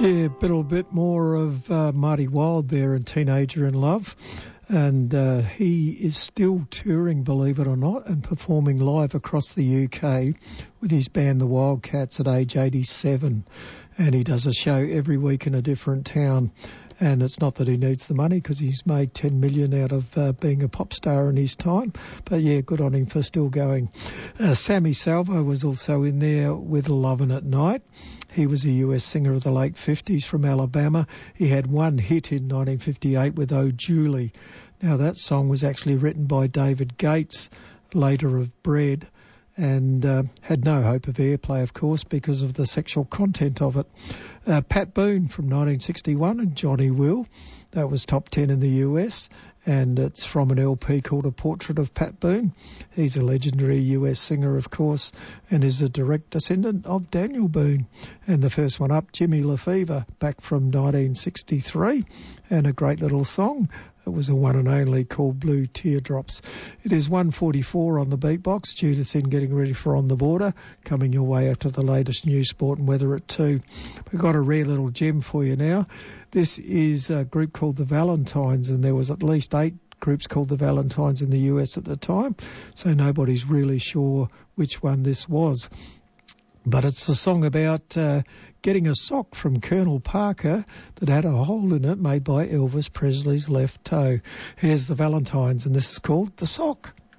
Yeah, a little bit more of Marty Wilde there in Teenager in Love. And he is still touring, believe it or not, and performing live across the UK with his band The Wildcats at age 87. And he does a show every week in a different town. And it's not that he needs the money because he's made 10 million out of being a pop star in his time. But yeah, good on him for still going. Sammy Salvo was also in there with Lovin' at Night. He was a US singer of the late 50s from Alabama. He had one hit in 1958 with Oh Julie. Now that song was actually written by David Gates, later of Bread, and had no hope of airplay, of course, because of the sexual content of it. Pat Boone from 1961 and Johnny Will. That was top 10 in the US, and it's from an LP called A Portrait of Pat Boone. He's a legendary US singer, of course, and is a direct descendant of Daniel Boone. And the first one up, Jimmy LaFever, back from 1963, and a great little song. It was a one and only called Blue Teardrops. It is 1:44 on the beatbox. Judith in getting ready for On the Border, coming your way after the latest news, sport and weather at 2. We've got a rare little gem for you now. This is a group called the Valentines, and there was at least 8 groups called the Valentines in the US at the time, so nobody's really sure which one this was. But it's a song about getting a sock from Colonel Parker that had a hole in it made by Elvis Presley's left toe. Here's the Valentines, and this is called The Sock.